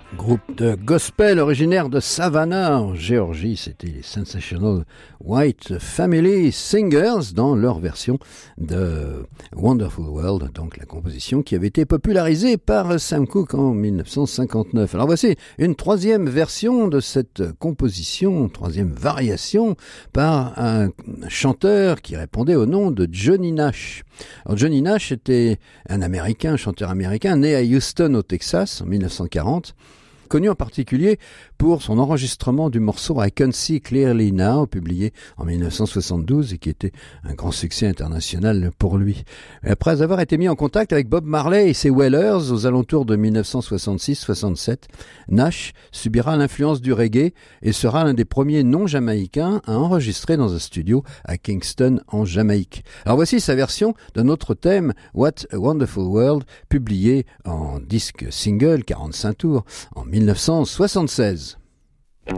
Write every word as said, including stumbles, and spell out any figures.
Groupe de gospel originaire de Savannah, en Géorgie, c'était les Sensational White Family Singers dans leur version de Wonderful World, donc la composition qui avait été popularisée par Sam Cooke en dix-neuf cent cinquante-neuf. Alors voici une troisième version de cette composition, troisième variation par un chanteur qui répondait au nom de Johnny Nash. Alors Johnny Nash était un Américain, un chanteur américain, né à Houston au Texas en dix-neuf cent quarante, connu en particulier pour son enregistrement du morceau I Can See Clearly Now, publié en dix-neuf cent soixante-douze et qui était un grand succès international pour lui. Après avoir été mis en contact avec Bob Marley et ses Wailers aux alentours de dix-neuf cent soixante-six soixante-sept, Nash subira l'influence du reggae et sera l'un des premiers non-jamaïcains à enregistrer dans un studio à Kingston en Jamaïque. Alors voici sa version d'un autre thème, What a Wonderful World, publié en disque single quarante-cinq tours en dix-neuf cent soixante-seize.